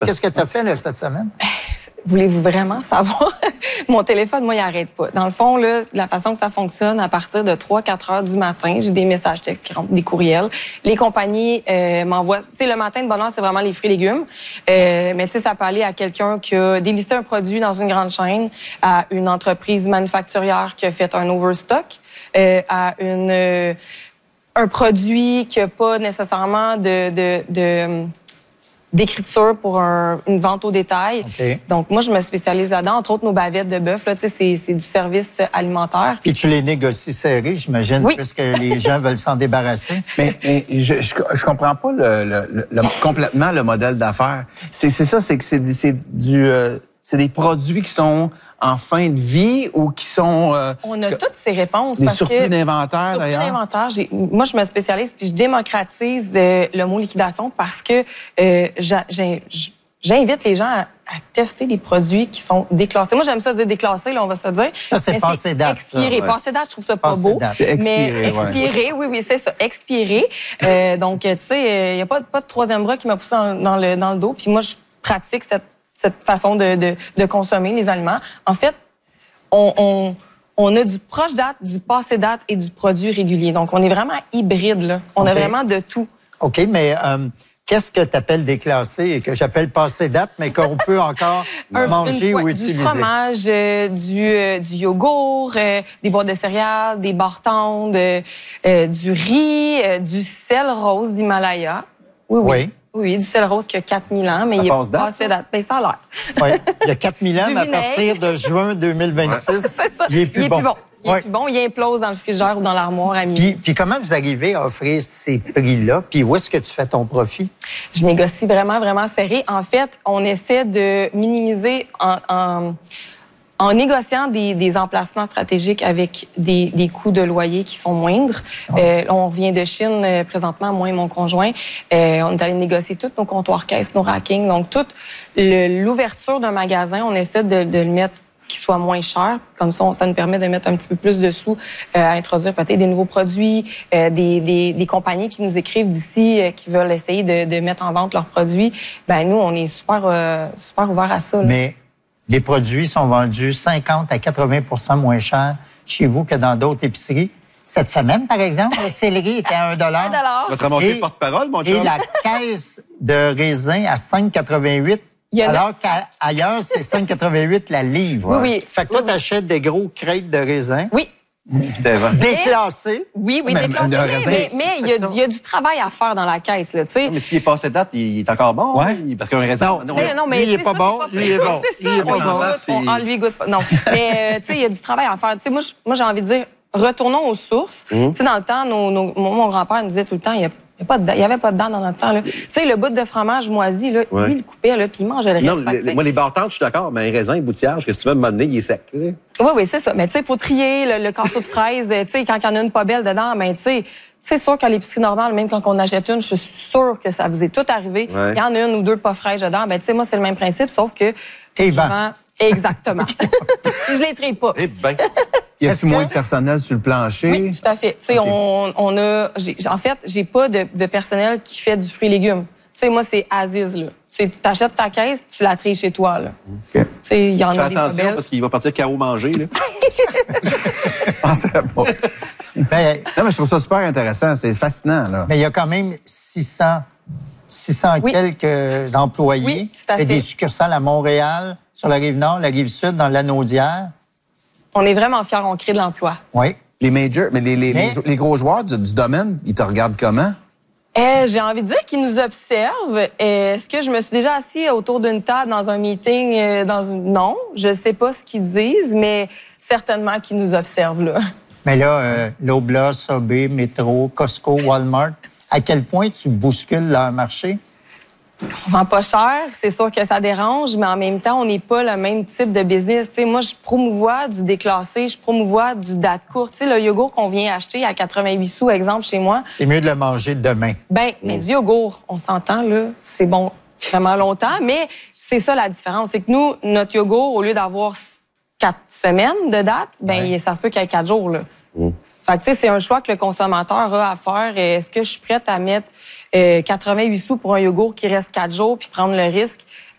Qu'est-ce que tu as fait là, cette semaine? Voulez-vous vraiment savoir? Mon téléphone, moi, il n'arrête pas. Dans le fond, là, la façon que ça fonctionne, à partir de 3-4 heures du matin, j'ai des messages textes qui rentrent, des courriels. Les compagnies m'envoient... Tu sais, le matin de bonheur, c'est vraiment les fruits et légumes. Mais tu sais, ça peut aller à quelqu'un qui a délisté un produit dans une grande chaîne, à une entreprise manufacturière qui a fait un overstock, à un produit qui n'a pas nécessairement d'écriture pour une vente au détail. Okay. Donc, moi, je me spécialise là-dedans. Entre autres, nos bavettes de bœuf, là, tu sais, c'est du service alimentaire. Puis tu les négocies serrés, j'imagine, oui. puisque les gens veulent s'en débarrasser. Mais je comprends pas complètement le modèle d'affaires. C'est ça, c'est que c'est des produits qui sont en fin de vie ou qui sont... On a toutes ces réponses. Des surplus d'inventaire, d'ailleurs. Surplus d'inventaire. Moi, je me spécialise puis je démocratise le mot liquidation parce que j'invite les gens à tester des produits qui sont déclassés. Moi, j'aime ça dire déclassé, là, on va se dire. Ça, c'est passé date. Expiré. Ça, ouais. Passé date, je trouve ça pas beau. C'est expiré, mais expiré, oui, c'est ça. Expiré. Donc, tu sais, il n'y a pas de troisième bras qui m'a poussé dans le dos. Puis moi, je pratique cette façon de consommer les aliments. En fait, on a du proche date, du passé date et du produit régulier. Donc, on est vraiment hybride, là. On a vraiment de tout. OK, mais qu'est-ce que tu appelles déclassé et que j'appelle passé date, mais qu'on peut encore manger ou utiliser? Du fromage, du yogourt, des boîtes de céréales, des barres tendres, du riz, du sel rose d'Himalaya. Oui. Oui, du sel rose qui a 4000 ans, mais il est passé date. Ben, ça a l'air. Oui, il y a 4000 ans, mais à partir de juin 2026, il est plus bon. Il est plus bon, il implose dans le frigère ou dans l'armoire à minuit. Puis comment vous arrivez à offrir ces prix-là? Puis où est-ce que tu fais ton profit? Je négocie vraiment, vraiment serré. En fait, on essaie de minimiser en négociant des emplacements stratégiques avec des coûts de loyer qui sont moindres. On revient de Chine présentement, moi et mon conjoint. On est allé négocier tous nos comptoirs caisses, nos rackings. Donc, toute l'ouverture d'un magasin, on essaie de le mettre qui soit moins cher. Comme ça nous permet de mettre un petit peu plus de sous à introduire peut-être des nouveaux produits, des compagnies qui nous écrivent d'ici, qui veulent essayer de mettre en vente leurs produits. Ben nous, on est super ouverts à ça. Là. Mais les produits sont vendus 50 à 80 moins cher chez vous que dans d'autres épiceries. Cette semaine, par exemple, le céleri était à 1 $. Tu vas te ramasser porte-parole, mon chum? Et la caisse de raisin à 5,88 alors qu'ailleurs, c'est 5,88 la livre. Oui. Fait que toi, t'achètes des gros crêtes de raisin. Oui. Déclassés. Oui, déclassés. Mais il y a du travail à faire dans la caisse, là, tu sais. Mais s'il est passé date, il est encore bon. Ouais. Parce qu'un raisin... Non, mais lui, il est pas bon. Lui, il est bon. C'est ça. Lui, il goûte pas. Non. Mais, tu sais, il y a du travail à faire. Tu sais, moi, j'ai envie de dire, retournons aux sources. Tu sais, dans le temps, mon grand-père nous disait tout le temps, il n'y avait pas de dents dans notre temps. Tu sais, le bout de fromage moisi, là, lui, il le coupait, là, puis il mangeait le reste. Non, moi, les barres tendres, je suis d'accord, mais un raisin, un boutillage, qu'est-ce que tu veux me donner, il est sec. Oui, c'est ça. Mais tu sais, il faut trier le casseau de fraises. Tu sais, quand il y en a une pas belle dedans, ben tu sais, c'est sûr qu'à l'épicerie normale, même quand on achète une, je suis sûre que ça vous est tout arrivé. Il y en a une ou deux pas fraîches dedans. Ben tu sais, moi, c'est le même principe, sauf que... T'es vends. Exactement. Je les trie pas. Y a-t-il moins de personnel sur le plancher? Oui, tout à fait. Tu sais, en fait, j'ai pas de personnel qui fait du fruit et légumes. Tu sais, moi, c'est Aziz, là. Tu achètes ta caisse, tu la tries chez toi, là. Okay. Tu sais, il y en a des attention, belles. parce qu'il va partir carreau manger, là. Penserais pas. Non, mais je trouve ça super intéressant. C'est fascinant, là. Mais il y a quand même 600 quelques employés. Oui, tout à fait. Et des succursales à Montréal, sur la Rive-Nord, la Rive-Sud, dans l'Anaudière. On est vraiment fiers, on crée de l'emploi. Oui. Les majors, mais les gros joueurs du domaine, ils te regardent comment? J'ai envie de dire qu'ils nous observent. Est-ce que je me suis déjà assis autour d'une table dans un meeting? Non, je sais pas ce qu'ils disent, mais certainement qu'ils nous observent, là. Mais là, Loblaw, Subway, Metro, Costco, Walmart, à quel point tu bouscules leur marché? On vend pas cher, c'est sûr que ça dérange, mais en même temps, on n'est pas le même type de business. Tu sais, moi, je promouvois du déclassé, je promouvois du date courte. Tu sais, le yogourt qu'on vient acheter à 88 sous, exemple, chez moi. C'est mieux de le manger demain. Ben, mais du yogourt, on s'entend, là, c'est bon vraiment longtemps, mais c'est ça la différence. C'est que nous, notre yogourt, au lieu d'avoir 4 semaines de date, ben, ça se peut qu'il y ait 4 jours, là. Fait que, tu sais, c'est un choix que le consommateur a à faire. Est-ce que je suis prête à mettre 88 sous pour un yogourt qui reste 4 jours puis prendre le risque